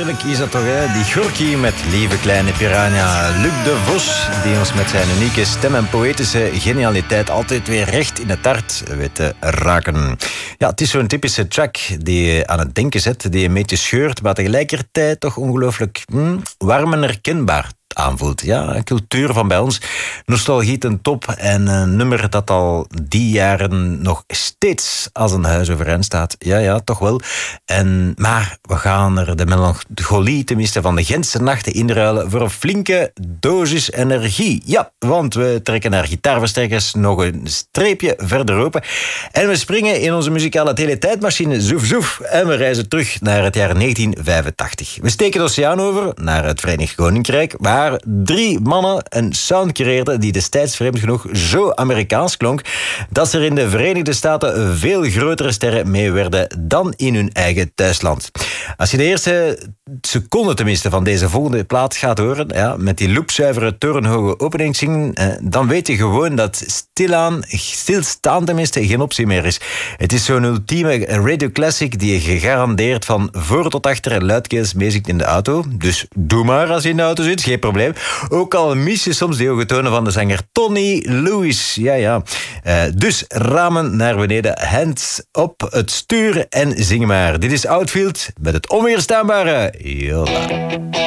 heerlijk is dat toch, hè? Die Gorky met Lieve Kleine Piranha. Luc de Vos, die ons met zijn unieke stem en poëtische genialiteit altijd weer recht in het hart weet te raken. Ja, het is zo'n typische track die je aan het denken zet, die je een beetje scheurt, maar tegelijkertijd toch ongelooflijk warm en herkenbaar aanvoelt. Ja, een cultuur van bij ons. Nostalgie ten top en een nummer dat al die jaren nog steeds als een huis overeind staat. Ja, toch wel. Maar we gaan er de melancholie, tenminste van de Gentse nachten, inruilen voor een flinke dosis energie. Ja, want we trekken naar gitaarversterkers nog een streepje verder open en we springen in onze muzikale teletijdmachine zoef zoef en we reizen terug naar het jaar 1985. We steken de oceaan over naar het Verenigd Koninkrijk, waar 3 mannen een sound creëerden die destijds vreemd genoeg zo Amerikaans klonk dat ze er in de Verenigde Staten veel grotere sterren mee werden dan in hun eigen thuisland. Als je de eerste seconde tenminste van deze volgende plaat gaat horen, ja, met die loopzuivere torenhoge opening, dan weet je gewoon dat stilstaan tenminste geen optie meer is. Het is zo'n ultieme radio classic die je gegarandeerd van voor tot achter luidkeels meezingt in de auto. Dus doe maar als je in de auto zit, geen probleem. Ook al mis je soms de hoge tonen van de zanger Tony Lewis. Ja. Dus ramen naar beneden, hands op het stuur en zing maar. Dit is Outfield met het onweerstaanbare Yola.